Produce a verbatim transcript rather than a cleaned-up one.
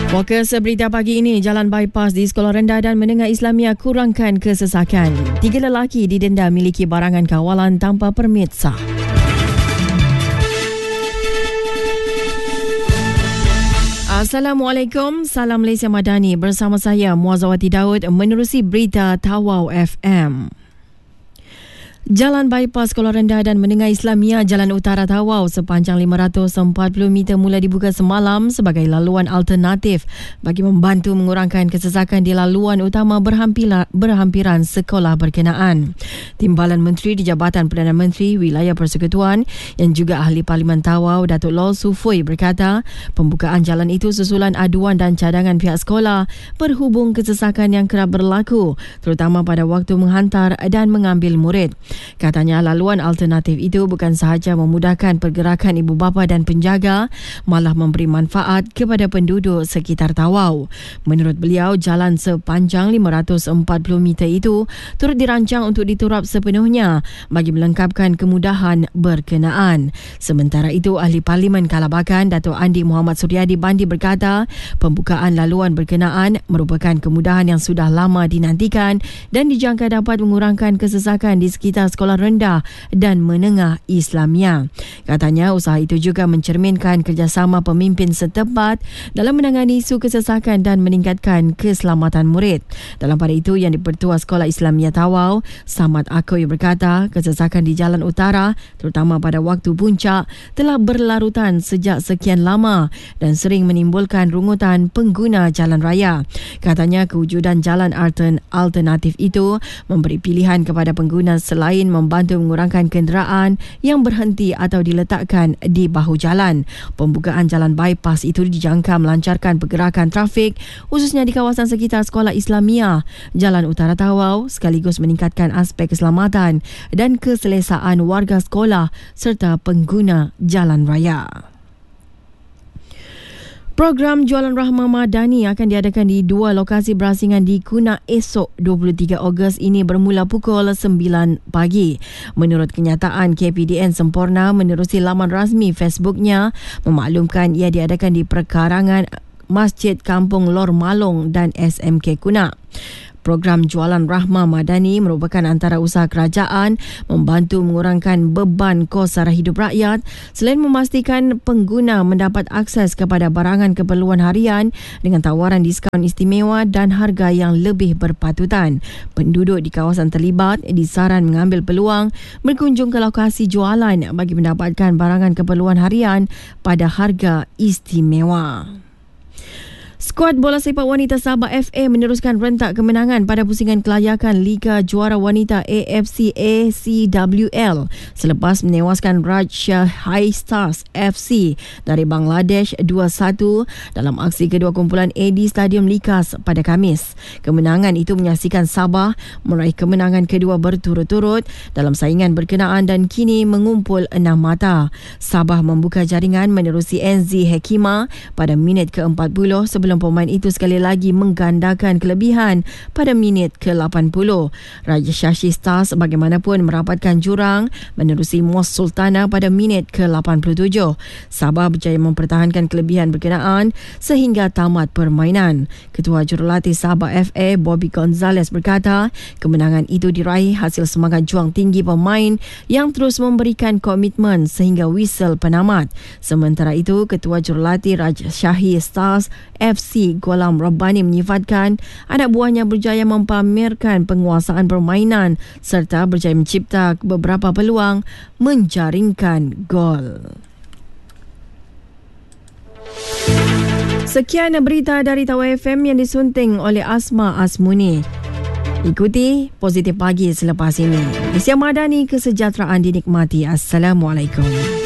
Fokus berita pagi ini, jalan bypass di Sekolah Rendah dan Menengah Islamia kurangkan kesesakan. Tiga lelaki didenda miliki barangan kawalan tanpa permit sah. Assalamualaikum, salam Malaysia Madani. Bersama saya Muazzawati Daud menerusi berita Tawau F M. Jalan bypass Sekolah Rendah dan Menengah Islamia Jalan Utara Tawau sepanjang lima ratus empat puluh meter mula dibuka semalam sebagai laluan alternatif bagi membantu mengurangkan kesesakan di laluan utama berhampira, berhampiran sekolah berkenaan. Timbalan Menteri di Jabatan Perdana Menteri Wilayah Persekutuan yang juga Ahli Parlimen Tawau Datuk Lol Sufui berkata pembukaan jalan itu susulan aduan dan cadangan pihak sekolah berhubung kesesakan yang kerap berlaku terutama pada waktu menghantar dan mengambil murid. Katanya laluan alternatif itu bukan sahaja memudahkan pergerakan ibu bapa dan penjaga, malah memberi manfaat kepada penduduk sekitar Tawau. Menurut beliau, jalan sepanjang lima ratus empat puluh meter itu turut dirancang untuk diturap sepenuhnya bagi melengkapkan kemudahan berkenaan. Sementara itu, Ahli Parlimen Kalabakan Datuk Andi Muhammad Suryadi Bandi berkata, pembukaan laluan berkenaan merupakan kemudahan yang sudah lama dinantikan dan dijangka dapat mengurangkan kesesakan di sekitar Sekolah Rendah dan Menengah Islamia. Katanya usaha itu juga mencerminkan kerjasama pemimpin setempat dalam menangani isu kesesakan dan meningkatkan keselamatan murid. Dalam pada itu, Yang di-Pertua Sekolah Islamia Tawau, Samad Akoy berkata, kesesakan di Jalan Utara, terutama pada waktu puncak, telah berlarutan sejak sekian lama dan sering menimbulkan rungutan pengguna jalan raya. Katanya kewujudan jalan alternatif itu memberi pilihan kepada pengguna selain membantu mengurangkan kenderaan yang berhenti atau diletakkan di bahu jalan. Pembukaan jalan bypass itu dijangka melancarkan pergerakan trafik khususnya di kawasan sekitar Sekolah Islamia Jalan Utara Tawau sekaligus meningkatkan aspek keselamatan dan keselesaan warga sekolah serta pengguna jalan raya. Program Jualan Rahmah Madani akan diadakan di dua lokasi berasingan di Kuna esok dua puluh tiga Ogos ini bermula pukul sembilan pagi. Menurut kenyataan, K P D N Semporna menerusi laman rasmi Facebooknya memaklumkan ia diadakan di perkarangan Masjid Kampung Lor Malong dan S M K Kuna. Program Jualan Rahmah Madani merupakan antara usaha kerajaan membantu mengurangkan beban kos sara hidup rakyat selain memastikan pengguna mendapat akses kepada barangan keperluan harian dengan tawaran diskaun istimewa dan harga yang lebih berpatutan. Penduduk di kawasan terlibat disaran mengambil peluang berkunjung ke lokasi jualan bagi mendapatkan barangan keperluan harian pada harga istimewa. Skuad bola sepak wanita Sabah F A meneruskan rentak kemenangan pada pusingan kelayakan Liga Juara Wanita A F C A C W L selepas menewaskan Rajshahi High Stars F C dari Bangladesh dua satu dalam aksi kedua kumpulan A di Stadium Likas pada Khamis. Kemenangan itu menyaksikan Sabah meraih kemenangan kedua berturut-turut dalam saingan berkenaan dan kini mengumpul enam mata. Sabah membuka jaringan menerusi N Z Hekima pada minit ke empat puluh sebelum pemain itu sekali lagi menggandakan kelebihan pada minit ke lapan puluh. Rajshahi Stars bagaimanapun merapatkan jurang menerusi Mos Sultana pada minit ke lapan puluh tujuh. Sabah berjaya mempertahankan kelebihan berkenaan sehingga tamat permainan. Ketua Jurulatih Sabah F A Bobby Gonzalez berkata, kemenangan itu diraih hasil semangat juang tinggi pemain yang terus memberikan komitmen sehingga whistle penamat. Sementara itu, Ketua Jurulatih Rajshahi Stars F C Ghulam Rabbani menyifatkan anak buahnya berjaya mempamerkan penguasaan permainan serta berjaya mencipta beberapa peluang menjaringkan gol. Sekian berita dari Tawau F M yang disunting oleh Asma Asmuni. Ikuti Positif Pagi selepas ini. Malaysia Madani, kesejahteraan dinikmati. Assalamualaikum.